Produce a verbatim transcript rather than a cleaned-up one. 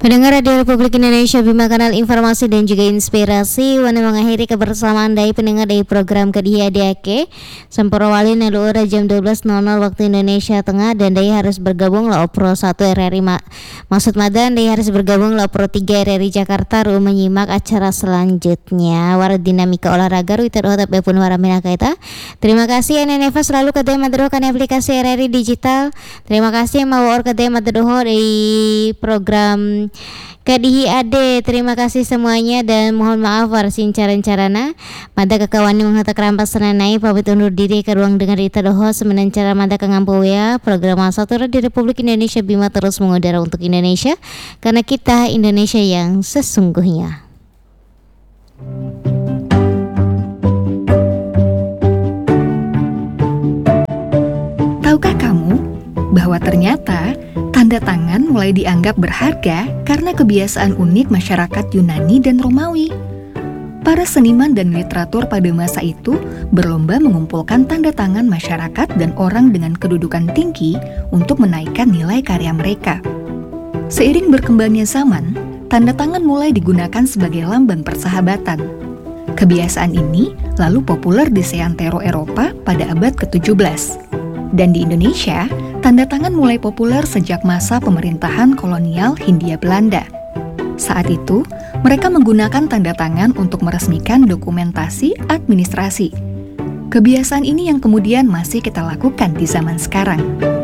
Pendengar Radio Republik Indonesia, Bima Kanal Informasi dan juga Inspirasi, wana mengakhiri kebersamaan dari pendengar dari program Kedihi Adiake Sempurwali Neluura jam dua belas nol nol waktu Indonesia Tengah, dan dari harus bergabung lah Opro satu R R I Ma- Maksud Madan, dari harus bergabung lah Opro tiga R R I Jakarta ru menyimak acara selanjutnya. War dinamika olahraga ru iter otap pun waramina kaita. Terima kasih N N F selalu kadang madrokan aplikasi R R I digital. Terima kasih mau or kadang madroho di program Kedihi Ade. Terima kasih semuanya dan mohon maaf warsin cara-carana mada kakawani menghata kerampas senanai pamit undur diri ke ruang dengar ita doho semenan cara mada kengampu ya program satu di Republik Indonesia Bima terus mengudara untuk Indonesia karena kita Indonesia yang sesungguhnya. Tahukah kamu bahwa ternyata tanda tangan mulai dianggap berharga karena kebiasaan unik masyarakat Yunani dan Romawi. Para seniman dan literatur pada masa itu berlomba mengumpulkan tanda tangan masyarakat dan orang dengan kedudukan tinggi untuk menaikkan nilai karya mereka. Seiring berkembangnya zaman, tanda tangan mulai digunakan sebagai lambang persahabatan. Kebiasaan ini lalu populer di seantero Eropa pada abad ketujuh belas. Dan di Indonesia, tanda tangan mulai populer sejak masa pemerintahan kolonial Hindia Belanda. Saat itu, mereka menggunakan tanda tangan untuk meresmikan dokumentasi administrasi. Kebiasaan ini yang kemudian masih kita lakukan di zaman sekarang.